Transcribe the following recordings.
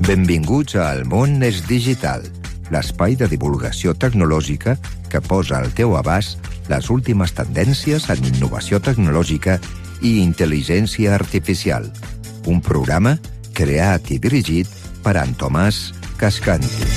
Benvinguts a El món és digital, l'espai de divulgació tecnològica que posa al teu abast les últimes tendències en innovació tecnològica i intel·ligència artificial. Un programa creat i dirigit per en Tomàs Cascanti.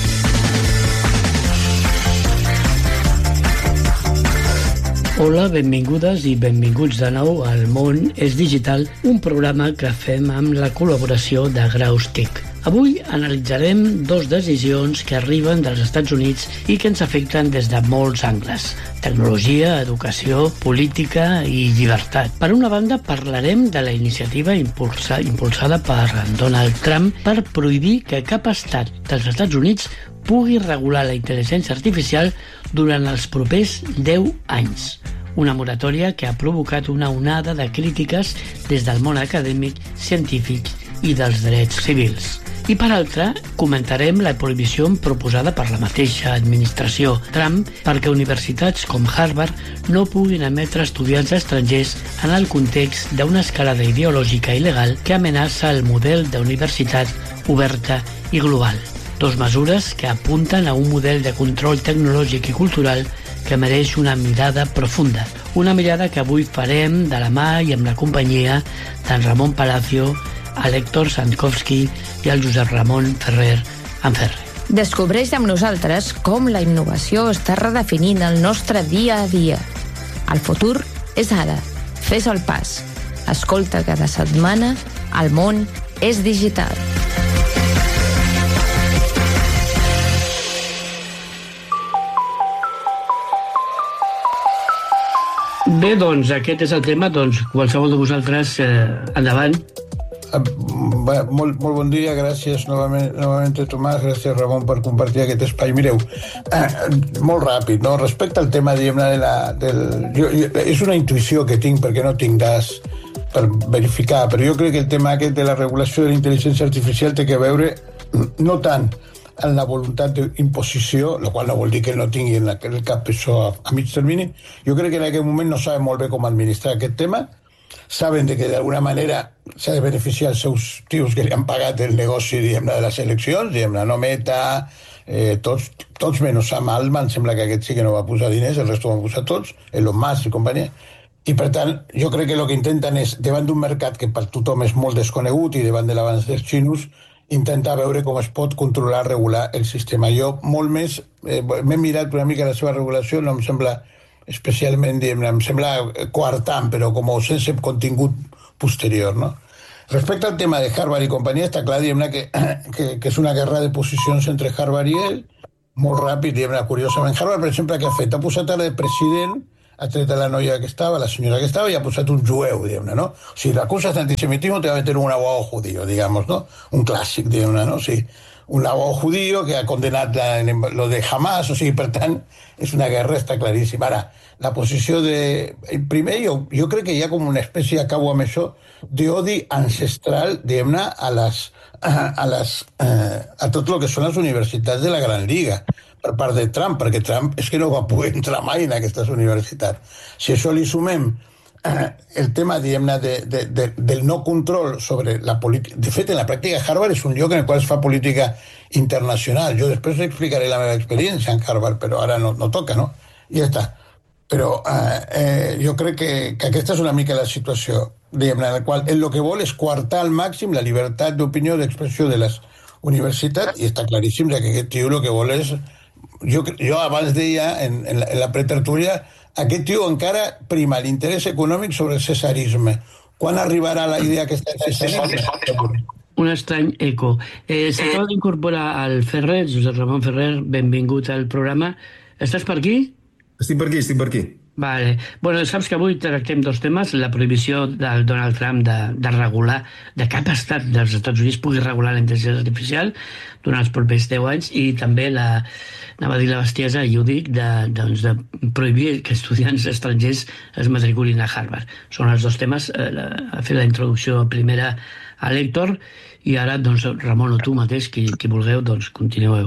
Hola, benvingudes i benvinguts de nou al Món és Digital, un programa que fem amb la col·laboració de Graus TIC. Avui analitzarem dues decisions que arriben dels Estats Units i que ens afecten des de molts angles: tecnologia, educació, política i llibertat. Per una banda, parlarem de la iniciativa impulsada per Donald Trump per prohibir que cap estat dels Estats Units pugui regular la intel·ligència artificial durant els propers 10 anys. Una moratòria que ha provocat una onada de crítiques des del món acadèmic, científic i dels drets civils. I per altra, comentarem la prohibició proposada per la mateixa administració Trump perquè universitats com Harvard no puguin emetre estudiants estrangers en el context d'una escalada ideològica il·legal que amenaça el model d'universitat oberta i global. Dos mesures que apunten a un model de control tecnològic i cultural que mereix una mirada profunda. Una mirada que avui farem de la mà i amb la companyia d'en Ramon Palacio, a l'Héctor Santkowski i al Josep Ramon Ferrer en Ferrer. Descobreix amb nosaltres com la innovació està redefinint el nostre dia a dia. El futur és ara. Fes el pas. Escolta cada setmana El món és digital. Bé, doncs, aquest és el tema. Doncs, qualsevol de vosaltres, endavant. Molt bon dia, gràcies novament Tomàs, gràcies Ramon per compartir aquest espai. Mireu, molt ràpid, no? Respecte al tema, diguem-ne, és una intuïció que tinc perquè no tinc dades per verificar, però jo crec que el tema aquest de la regulació de la intel·ligència artificial té que veure no tant en la voluntat d'imposició, la qual no vol dir que no tingui en el cap això a mig termini. Jo crec que en aquest moment no saben molt bé com administrar aquest tema. Saben que d'alguna manera s'ha de beneficiar els seus tios que li han pagat el negoci, diguem-ne, de les eleccions, diguem-ne, no Meta, tots menys Sam Altman, sembla que aquest sí que no va posar diners, el resto van posar tots, Elon Musk i companyia. I per tant, jo crec que el que intenten és, davant d'un mercat que per tothom és molt desconegut i davant de l'avanç dels xinos, intentar veure com es pot controlar, regular el sistema. Jo molt més, m'he mirat una mica la seva regulació, no em sembla especialment, em sembla coartant, però com sense contingut posterior, no? Respecte al tema de Harvard i companyia, està clar, que és una guerra de posicions entre Harvard i ell, molt ràpid, curiosament. Harvard, per exemple, què ha fet? Ha posat ara de president, ha tret a la noia que estava, la senyora que estava, i ha posat un jueu, ¿no? O sigui, l'acusas d'antisemitismo te va a meter un abogado judío, digamos, ¿no? Un clàssic, ¿no? O sigui, un abogado judío que ha condenat lo de Hamas, o sigui, per tant, és una guerra, està claríssima. Ara, la posició de... Primer, jo crec que hi ha com una espècie, acabo amb això, d'odi ancestral, diguem-ne, a tot el que són les universitats de la Gran Lliga, per part de Trump, perquè Trump és que no va poder entrar mai en aquestes universitats. Si això li sumem el tema, diguem-ne, del no control sobre la política... De fet, en la pràctica, Harvard és un lloc en el qual es fa política internacional. Jo després explicaré la meva experiència en Harvard, però ara no toca, no? I ja està. Però jo crec que aquesta és una mica la situació, diguem-ne, en la qual el que vol és coartar al màxim la llibertat d'opinió, d'expressió de les universitats, i està claríssim que aquest tio el que vol és... Jo abans deia, en la pretertúlia, aquest tio encara prima l'interès econòmic sobre el cesarisme. Quan arribarà la idea que està en cesarisme? Un estrany eco. S'acaba d'incorporar el Ferrer, Josep Ramon Ferrer, benvingut al programa. Estàs per aquí? Estic per aquí. Vale. Bueno, saps que avui tractem dos temes: la prohibició del Donald Trump de regular, de cap estat dels Estats Units pugui regular la intel·ligència artificial durant els propers 10 anys, i també anava a dir la bestiesa, i ho dic, de prohibir que estudiants estrangers es matriculin a Harvard. Són els dos temes. Ha fet la introducció primera a l'Héctor, i ara, doncs, Ramon o tu mateix, qui vulgueu, doncs continueu.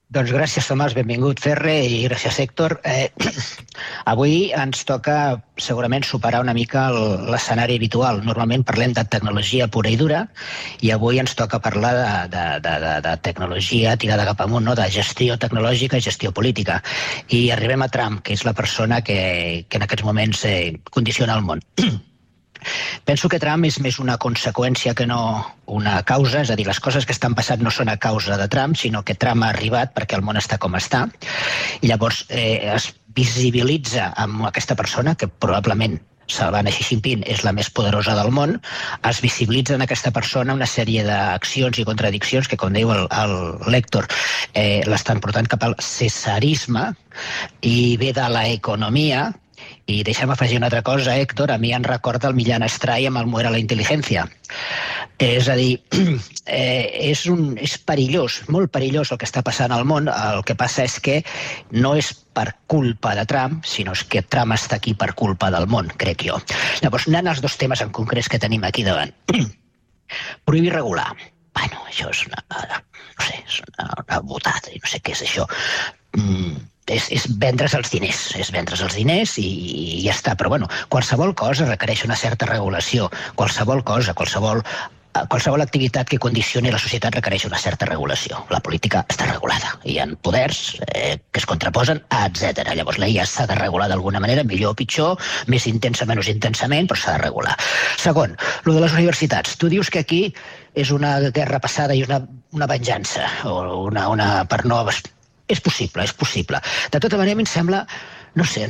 Doncs gràcies, Tomàs, benvingut, Ferre, i gràcies, Héctor. Avui ens toca segurament superar una mica l'escenari habitual. Normalment parlem de tecnologia pura i dura, i avui ens toca parlar de tecnologia tirada cap amunt, no? De gestió tecnològica i gestió política. I arribem a Trump, que és la persona que en aquests moments condiciona el món. Penso que Trump és més una conseqüència que no una causa, és a dir, les coses que estan passant no són a causa de Trump, sinó que Trump ha arribat perquè el món està com està, i llavors es visibilitza amb aquesta persona, que probablement Savannah Xi Jinping és la més poderosa del món, es visibilitza en aquesta persona una sèrie d'accions i contradiccions que, com diu l'Héctor, l'estan portant cap al cesarisme, i ve de l'economia. I deixa'm afegir una altra cosa, Héctor, a mi em recorda el Millán Astray amb el Muera la Inteligencia. És a dir, és perillós, molt perillós el que està passant al món. El que passa és que no és per culpa de Trump, sinó que Trump està aquí per culpa del món, crec jo. Llavors, anant als dos temes en concrets que tenim aquí davant. Prohibir regular. Bueno, això és una botada, no sé què és això. És vendre's els diners, i ja està. Però bueno, qualsevol cosa requereix una certa regulació. Qualsevol cosa, qualsevol activitat que condicioni la societat requereix una certa regulació. La política està regulada. Hi ha poders que es contraposen, etc. Llavors la IA s'ha de regular d'alguna manera, millor o pitjor, més intensa, menys intensament, però s'ha de regular. Segon, lo de les universitats. Tu dius que aquí és una guerra passada i una venjança, o una per no... És possible. De tota manera, em sembla... No sé,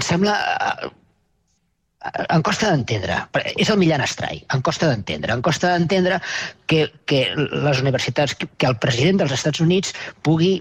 em costa d'entendre. És el Millán Astray. Em costa d'entendre que les universitats, que el president dels Estats Units pugui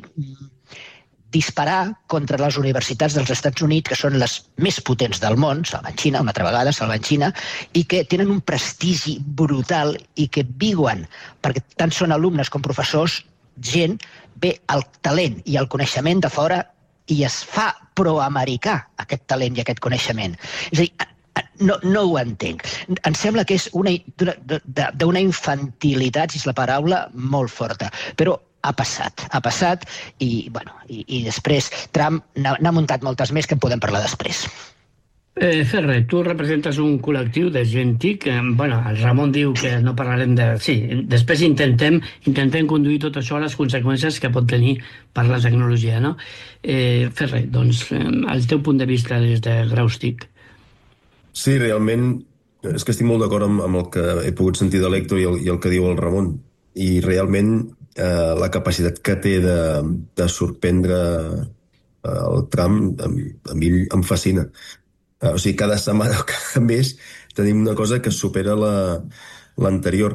disparar contra les universitats dels Estats Units, que són les més potents del món, salvant Xina, una altra vegada, salvant Xina, i que tenen un prestigi brutal i que viuen, perquè tant són alumnes com professors, gent, ve el talent i el coneixement de fora i es fa proamericà aquest talent i aquest coneixement. És a dir, no ho entenc. Em sembla que és d'una infantilitat, si és la paraula, molt forta. Però ha passat i després Trump n'ha muntat moltes més que en podem parlar després. Ferre, tu representes un col·lectiu de gent TIC. El Ramon diu que no parlarem de... Sí, després intentem conduir tot això a les conseqüències que pot tenir per la tecnologia, no? Ferre, doncs, el teu punt de vista des de Graus TIC. Sí, realment, és que estic molt d'acord amb el que he pogut sentir de l'Héctor i el que diu el Ramon. I realment la capacitat que té de sorprendre el Trump a mi em fascina. O sigui, cada setmana o cada mes tenim una cosa que supera l'anterior.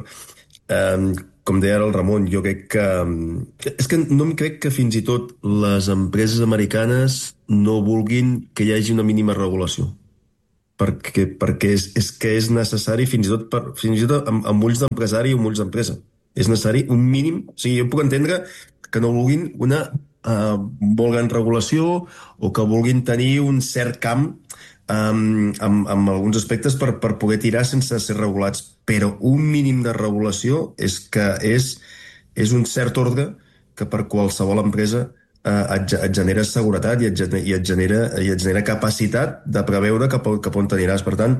Com deia el Ramon, jo crec que... És que no em crec que fins i tot les empreses americanes no vulguin que hi hagi una mínima regulació. Perquè és que és necessari, fins i tot amb ulls d'empresari o amb ulls d'empresa. És necessari un mínim... O sigui, jo puc entendre que no vulguin una molt gran regulació o que vulguin tenir un cert camp amb alguns aspectes per poder tirar sense ser regulats, però un mínim de regulació és un cert ordre que per qualsevol empresa et genera seguretat i et genera capacitat de preveure cap on t'aniràs. Per tant,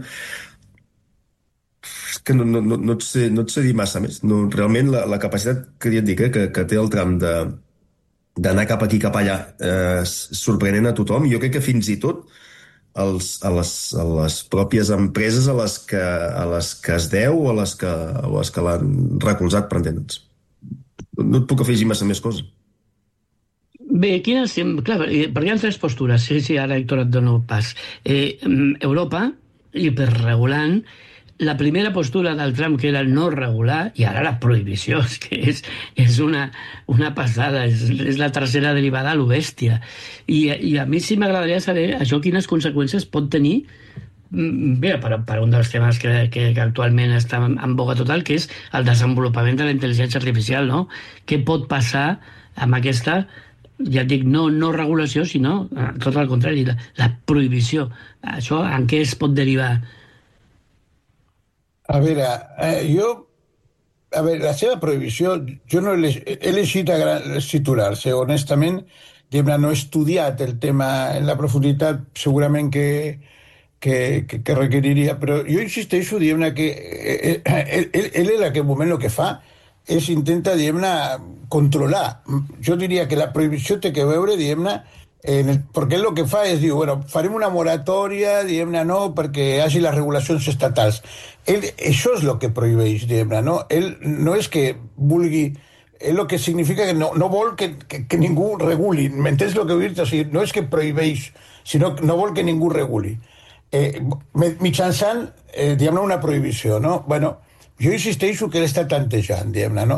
és que no et sé dir massa més. Realment la capacitat que ja et dic, que té el Trump d'anar cap aquí, cap allà, sorprenent a tothom. Jo crec que fins i tot a les pròpies empreses a les que es deu o a les que l'han recolzat, per entendre'ns. No et puc afegir massa més coses. Bé, clar, perquè hi ha tres postures. Sí, ara, Héctor, et dono pas. Europa, hiperregulant. La primera postura del Trump, que era no regular, i ara la prohibició, que és una passada, és la tercera derivada a lo bèstia. I a mi sí m'agradaria saber això quines conseqüències pot tenir, bé, per un dels temes que actualment està en boga total, que és el desenvolupament de la intel·ligència artificial, no? Què pot passar amb aquesta, ja et dic, no regulació, sinó tot el contrari, la prohibició. Això en què es pot derivar? A veure, la seva prohibició, jo no he llegit titular-se, honestament, no he estudiat el tema en la profunditat segurament que requeriria, però jo insisteixo, que ell en aquest moment el que fa és intenta, controlar. Jo diria que la prohibició té que veure, perquè ell el que fa és dir, bueno, farem una moratòria, no, perquè hi hagi les regulacions estatals. Això és el que prohibeix, no? Ell no és que vulgui... Ell el que significa que no vol que ningú reguli. M'entens el que vull dir? O sigui, no és que prohibeix, sinó que no vol que ningú reguli. Mitjançant, una prohibició, no? Bueno, jo insisteixo que ell està tantejant, no?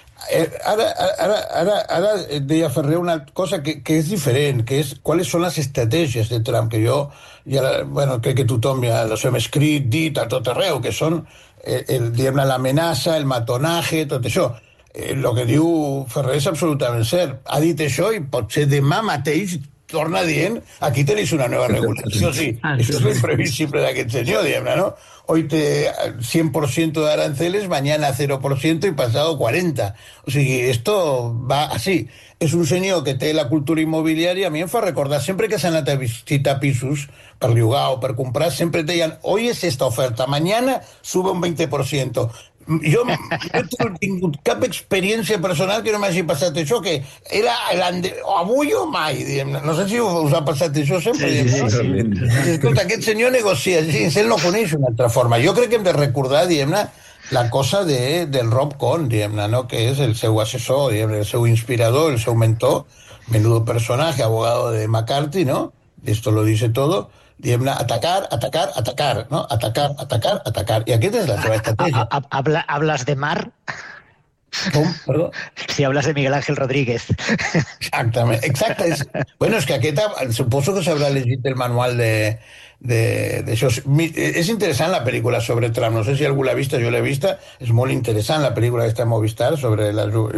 Ara deia Ferrer una cosa que és diferent, que és quales són les estratègies de Trump, que jo crec que tothom ja les hem escrit, dit a tot arreu, que són l'amenaça, el matonaje, tot això. El que diu Ferrer és absolutament cert. Ha dit això i potser demà mateix torna dient aquí tenéis una nueva regulació. Sí, això és l'imprevisible d'aquest senyor, no? Hoy te 100% de aranceles, mañana 0% y pasado 40%. O sigui, esto va así. És un senyor que té la cultura immobiliària, a mi em fa recordar, sempre que s'ha anat a visitar pisos per llogar o per comprar, sempre et deien, hoy es esta oferta, mañana sube un 20%. Jo no he tingut cap experiència personal que no m'hagi passat això, que era avui o mai, no sé si us ha passat això sempre. Escolta, aquest senyor negocia, ell no coneix una altra forma. Jo crec que hem de recordar, la cosa del Rob Cohn, ¿no? Que és el seu assessor, el seu inspirador, el seu mentor, menudo personaje, abogado de McCarthy, ¿no? Esto lo dice todo. Atacar, ¿no? Atacar. I aquesta és la seva estratègia. ¿Hablas de Mar? Com? Perdó? Si hablas de Miguel Ángel Rodríguez. Exactament. Exacte. Bueno, és que suposo que s'haurà llegit el manual d'això. És interessant la pel·lícula sobre Trump. No sé si algú l'ha vista, jo l'he vista. És molt interessant la pel·lícula que està a Movistar sobre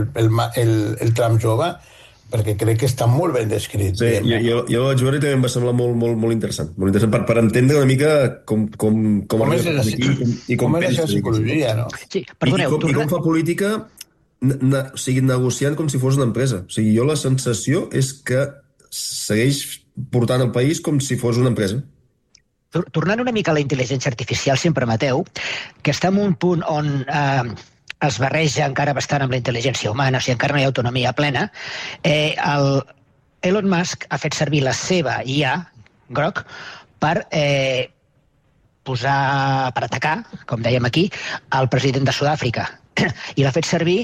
el Trump jove, perquè crec que està molt ben descrit. Sí, jo la vaig veure i també em va semblar molt interessant. Molt interessant per entendre una mica com és la psicologia, no? Sí, perdoneu. I com fa política negociant com si fos una empresa. O sigui, jo la sensació és que segueix portant el país com si fos una empresa. Tornant una mica a la intel·ligència artificial, si em permeteu, que està en un punt on es barreja encara bastant amb la intel·ligència humana, o sigui, encara no hi ha autonomia plena, Elon Musk ha fet servir la seva IA, Grok, per atacar, com dèiem aquí, el president de Sud-àfrica. I l'ha fet servir,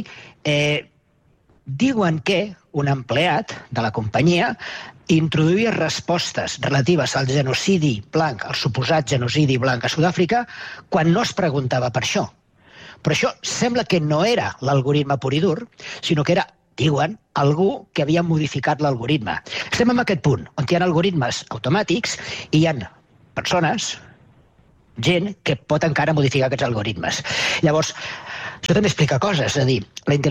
diuen que un empleat de la companyia introduïa respostes relatives al genocidi blanc, al suposat genocidi blanc a Sud-àfrica, quan no es preguntava per això. Però això sembla que no era l'algoritme pur i dur, sinó que era, diuen, algú que havia modificat l'algoritme. Estem en aquest punt, on hi ha algoritmes automàtics i hi ha persones, gent, que pot encara modificar aquests algoritmes. Llavors, això també explica coses, és a dir,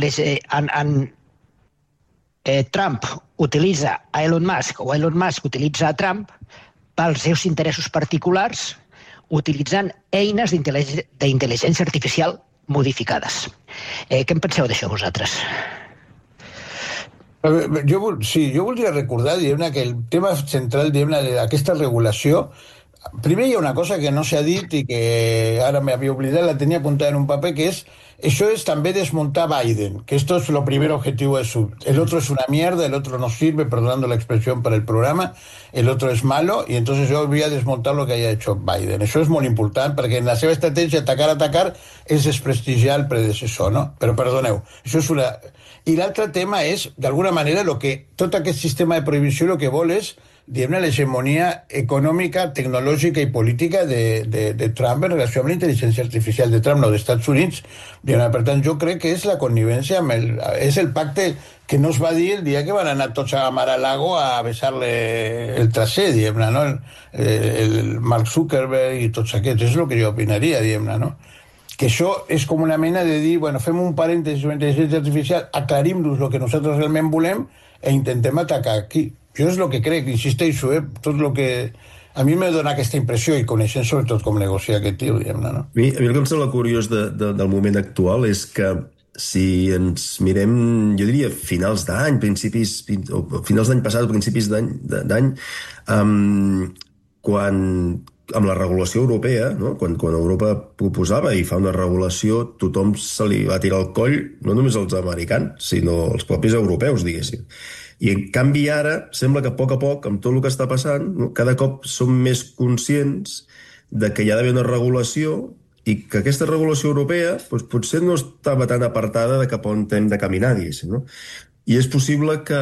Trump utilitza a Elon Musk o Elon Musk utilitza a Trump pels seus interessos particulars utilitzant eines d'intel·ligència artificial modificades. Què en penseu d'això vosaltres? Jo voldria recordar que el tema central d'aquesta regulació, primer hi ha una cosa que no s'ha dit i que ara m'havia oblidat, la tenia apuntada en un paper, que és eso es también desmontar Biden, que esto es lo primer objetivo de el otro es una mierda, el otro no sirve, perdonando la expresión para el programa, el otro es malo, y entonces yo voy a desmontar lo que haya hecho Biden. Això és molt important, perquè en la seva estratègia atacar és desprestigiar el predecessor, no? Però perdoneu, això és una... I l'altre tema és, d'alguna manera, tot aquest sistema de prohibició el que vol és l'hegemonia econòmica, tecnològica i política de Trump en relació amb la intel·ligència artificial de Trump, no dels Estats Units. Per tant, jo crec que és la connivència amb és el pacte que no es va dir el dia que van anar tots a Mar-a-Lago a besar-le el traser, no? El Mark Zuckerberg i tots aquests. És el que jo opinaria, no? Que això és com una mena de dir, bueno, fem un parèntesi amb intel·ligència artificial, aclarim-nos el que nosaltres realment volem i intentem atacar aquí. Jo és el que crec, insisteixo, tot el que... A mi me dona aquesta impressió, i coneixent sobretot com negocia aquest tio, no? A mi el que em sembla curiós del moment actual és que si ens mirem, jo diria, finals d'any, finals d'any passat o principis d'any, quan amb la regulació europea, no? Quan Europa proposava i fa una regulació, tothom se li va tirar el coll, no només els americans, sinó els propis europeus, diguéssim. I en canvi ara sembla que a poc, amb tot el que està passant, no? Cada cop som més conscients de que hi ha d'haver una regulació i que aquesta regulació europea doncs, potser no estava tan apartada de cap on hem de caminar, diguéssim, no? I és possible que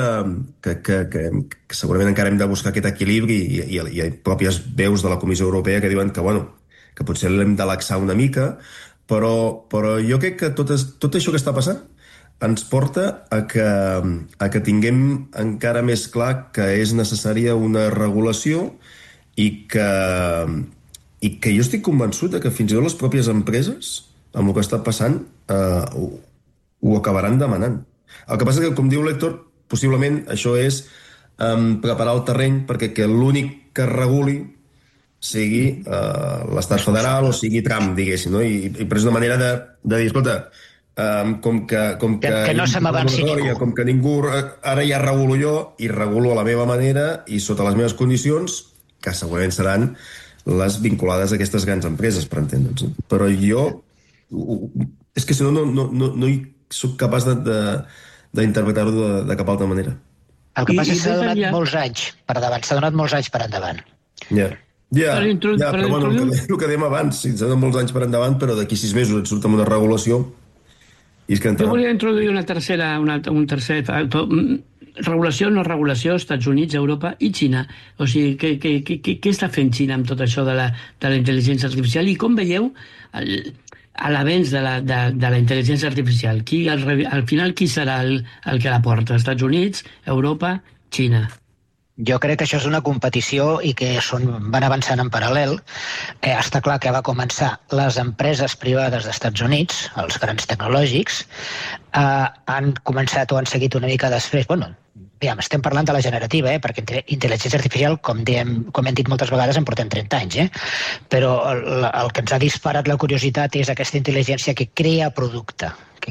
segurament encara hem de buscar aquest equilibri i hi ha pròpies veus de la Comissió Europea que diuen que potser l'hem de laxar una mica, però jo crec que tot això que està passant ens porta a que tinguem encara més clar que és necessària una regulació i que jo estic convençut que fins i tot les pròpies empreses, amb el que està passant, ho acabaran demanant. El que passa és que, com diu l'Héctor, possiblement això és preparar el terreny perquè que l'únic que reguli sigui l'estat federal o sigui Trump, diguéssim, no? Però és una manera de dir, escolta, com que no se m'avanci ningú. Com que ningú, ara ja regulo jo i regulo a la meva manera i sota les meves condicions, que segurament seran les vinculades a aquestes grans empreses, per entendre'ns. Però jo és que si no hi soc capaç d'interpretar-ho de cap altra manera. El que passa és que s'ha donat molts anys per endavant. S'ha donat molts anys per endavant. Però bueno, el que dèiem abans, s'ha donat molts anys per endavant, però d'aquí 6 mesos et surt amb una regulació i és que jo volia introduir un tercer factor. Regulació o no regulació, Estats Units, Europa i Xina. O sigui, què està fent Xina amb tot això de la intel·ligència artificial i com veieu a l'avenç de la intel·ligència artificial? Al final, qui serà el que la porta? Estats Units, Europa, Xina? Jo crec que això és una competició i que van avançant en paral·lel. Està clar que va començar les empreses privades dels Estats Units, els grans tecnològics, han començat o han seguit una mica després. Bueno, estem parlant de la generativa, perquè intel·ligència artificial, com hem dit moltes vegades, en portem 30 anys. Però el que ens ha disparat la curiositat és aquesta intel·ligència que crea producte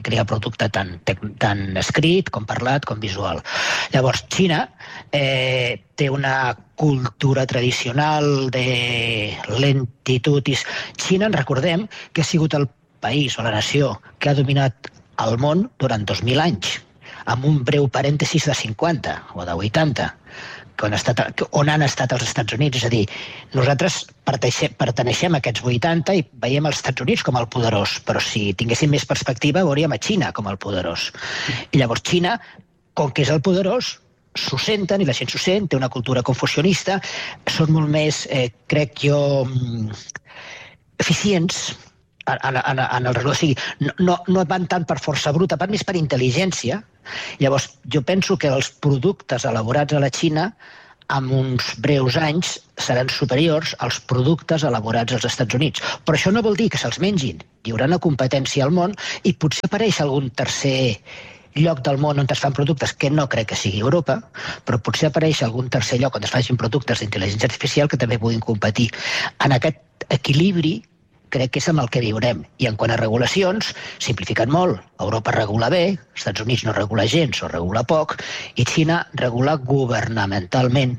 tant escrit, com parlat, com visual. Llavors, Xina té una cultura tradicional de lentitud. Xina, recordem, que ha sigut el país o la nació que ha dominat el món durant 2.000 anys, amb un breu parèntesis de 50 o de 80, on han estat els Estats Units. És a dir, nosaltres perteneixem a aquests 80 i veiem els Estats Units com el poderós, però si tinguéssim més perspectiva veuríem a Xina com el poderós. I llavors Xina, com que és el poderós, s'ho senten, i la gent s'ho sent, té una cultura confucionista, són molt més, crec jo, eficients en el reloj. O sigui, no van tant per força bruta, van més per intel·ligència. Llavors, jo penso que els productes elaborats a la Xina en uns breus anys seran superiors als productes elaborats als Estats Units. Però això no vol dir que se'ls mengin. Hi haurà una competència al món i potser apareix algun tercer lloc del món on es fan productes, que no crec que sigui Europa, però potser apareix algun tercer lloc on es facin productes d'intel·ligència artificial que també puguin competir. En aquest equilibri crec que és amb el que viurem. I en quant a regulacions, simplifiquen molt. Europa regula bé, els Estats Units no regula gens o regula poc, i Xina regula governamentalment.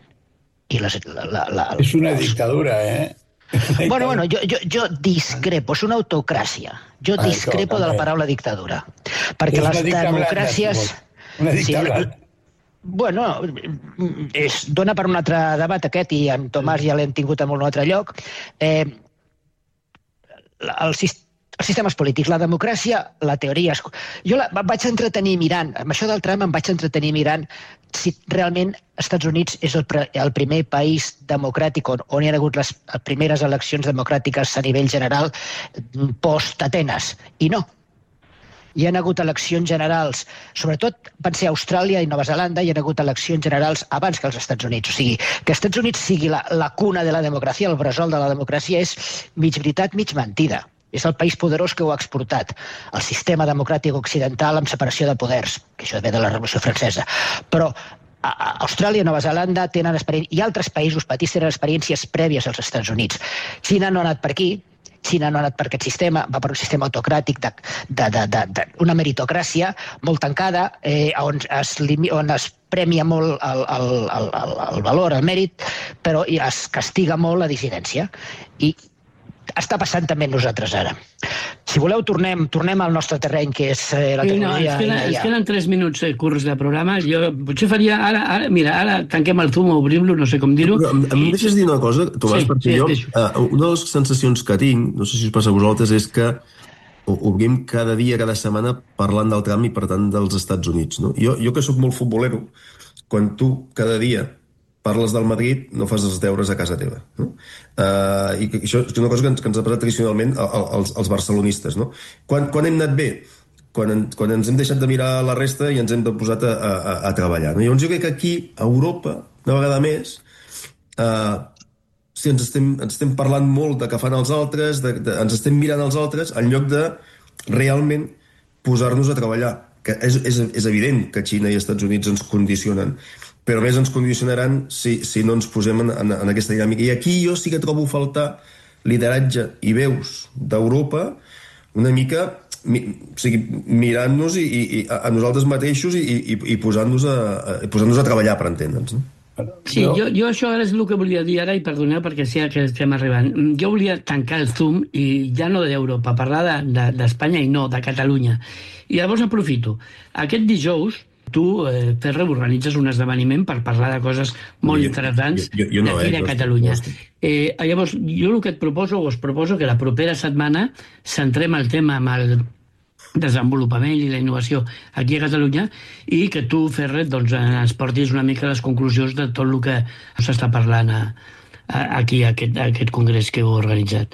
És una dictadura, Bueno, jo discrepo, és una autocràcia. Jo discrepo de la paraula dictadura. Perquè les democràcies... Una dictadura. Bueno, dona per un altre debat aquest, i en Tomàs ja l'hem tingut en un altre lloc. Els sistemes polítics, la democràcia, la teoria... Jo em vaig entretenir mirant, amb això del Trump em vaig entretenir mirant si realment Estats Units és el primer país democràtic on hi ha hagut les primeres eleccions democràtiques a nivell general post-Atenes. I no. Hi ha hagut eleccions generals, sobretot van ser Austràlia i Nova Zelanda, hi ha hagut eleccions generals abans que els Estats Units. O sigui, que els Estats Units sigui la cuna de la democràcia, el bressol de la democràcia, és mig veritat, mig mentida. És el país poderós que ho ha exportat. El sistema democràtic occidental amb separació de poders, que això ve de la Revolució Francesa. Però Austràlia i Nova Zelanda tenen experiència, i altres països petits tenen experiències prèvies als Estats Units. Xina no ha anat per aquí, Xina no ha anat per aquest sistema, va per un sistema autocràtic d'una meritocràcia molt tancada, on es premia molt el valor, el mèrit, però es castiga molt la dissidència. I està passant també amb nosaltres ara. Si voleu, tornem al nostre terreny, que és la tecnologia. Ens queden 3 minuts curts de programa. Jo potser faria... Ara tanquem el Zoom, obrim-lo, no sé com dir-ho. Em deixes dir una cosa, Tomàs, perquè jo... Una de les sensacions que tinc, no sé si us passa a vosaltres, és que obrim cada dia, cada setmana, parlant del Trump i, per tant, dels Estats Units. No? Jo que sóc molt futbolero, quan tu cada dia parles del Madrid, no fas els deures a casa teva. No? I això és una cosa que ens ha passat tradicionalment als barcelonistes. No? Quan hem anat bé? Quan ens hem deixat de mirar la resta i ens hem posat a treballar. No? Llavors jo crec que aquí, a Europa, una vegada més, ens estem parlant molt de què fan els altres, ens estem mirant els altres, en lloc de realment posar-nos a treballar. Que és evident que Xina i Estats Units ens condicionen, però més ens condicionaran si no ens posem en aquesta dinàmica. I aquí jo sí que trobo faltar lideratge i veus d'Europa una mica mirant-nos a nosaltres mateixos i posant-nos a treballar, per entendre'ns. No? Sí, jo això ara és el que volia dir ara, i perdoneu perquè sé que estem arribant. Jo volia tancar el Zoom i ja no d'Europa, parlar d'Espanya i no, de Catalunya. I llavors aprofito. Aquest dijous tu, Ferre, organitzes un esdeveniment per parlar de coses molt interessants d'aquí de Catalunya. Llavors, jo el que et proposo, o us proposo que la propera setmana centrem el tema amb el desenvolupament i la innovació aquí a Catalunya i que tu, Ferre, doncs, ens portis una mica les conclusions de tot el que s'està parlant aquí a aquest congrés que heu organitzat.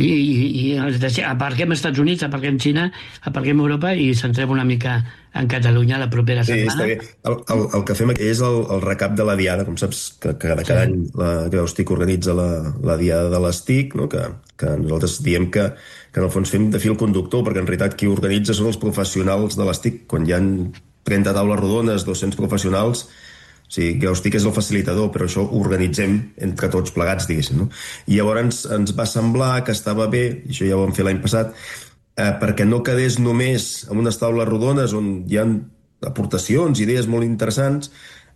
I aparquem als Estats Units, aparquem Xina, aparquem Europa i centrem una mica en Catalunya la propera setmana. Sí, està bé. El que fem aquí és el recap de la Diada, com saps, que cada any la Graustic organitza la Diada de les TIC, no? que nosaltres diem que en el fons fem de fil conductor, perquè en realitat qui organitza són els professionals de les TIC. Quan hi ha 30 taules rodones, 200 professionals, sí, Graustic és el facilitador, però això ho organitzem entre tots plegats, diguéssim. No? I llavors ens va semblar que estava bé, i això ja ho vam fer l'any passat, perquè no quedés només en unes taules rodones on hi ha aportacions, idees molt interessants,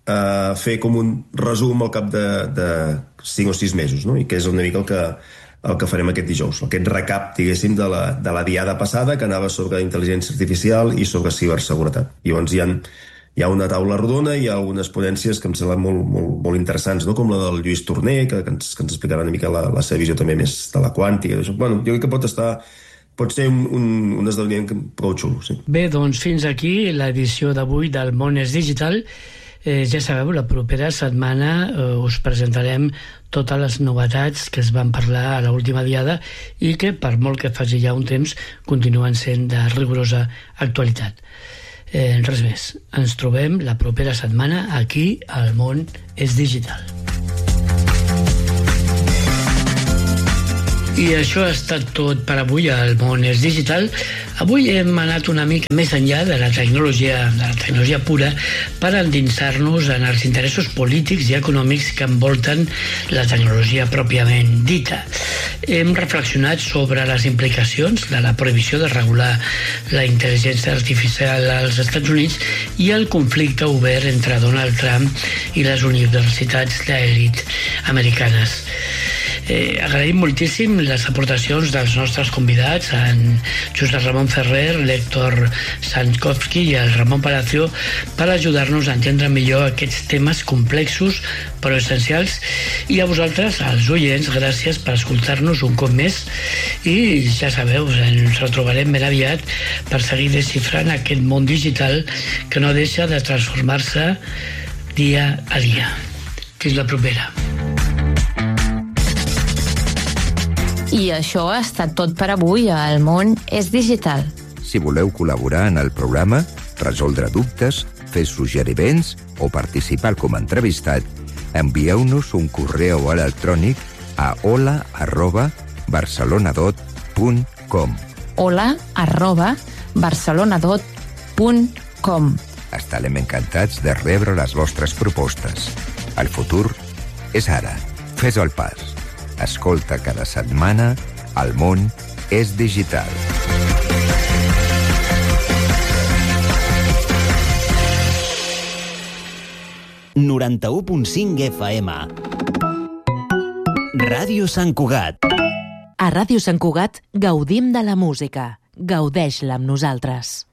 fer com un resum al cap de 5 o 6 mesos, no? I que és una mica el que farem aquest dijous, aquest recap, diguéssim, de la diada passada, que anava sobre intel·ligència artificial i sobre ciberseguretat. I llavors hi ha una taula rodona i hi ha algunes ponències que em semblen molt interessants, no? Com la del Lluís Torner, que ens explicarà una mica la seva visió també més de la quàntica. Bueno, jo crec que pot ser un esdeveniment prou xulo, sí. Bé, doncs fins aquí l'edició d'avui del Món és Digital. Ja sabeu, la propera setmana us presentarem totes les novetats que es van parlar a l'última diada i que, per molt que faci ja un temps, continuen sent de rigorosa actualitat. Res més. Ens trobem la propera setmana aquí al Món és Digital. I això ha estat tot per avui al Món és Digital. Avui hem anat una mica més enllà de la tecnologia pura per endinsar-nos en els interessos polítics i econòmics que envolten la tecnologia pròpiament dita. Hem reflexionat sobre les implicacions de la prohibició de regular la intel·ligència artificial als Estats Units i el conflicte obert entre Donald Trump i les universitats d'elit americanes. Agraïm moltíssim les aportacions dels nostres convidats, en Josep Ramon Ferrer, l'Héctor Sankovski i el Ramon Palacio, per ajudar-nos a entendre millor aquests temes complexos però essencials. I a vosaltres, als oients, gràcies per escoltar-nos un cop més i ja sabeu, ens retrobarem ben aviat per seguir desxifrant aquest món digital que no deixa de transformar-se dia a dia. Fins la propera. I això ha estat tot per avui al Món és Digital. Si voleu col·laborar en el programa, resoldre dubtes, fer suggeriments o participar com a entrevistat, envieu-nos un correu electrònic a hola@barcelonadot.com. hola@barcelonadot.com. Estarem encantats de rebre les vostres propostes. El futur és ara. Fes el pas. Escolta cada setmana El món és digital. FM. Ràdio Sant Cugat. A Ràdio Sant Cugat gaudim de la música. Gaudeix-la amb nosaltres.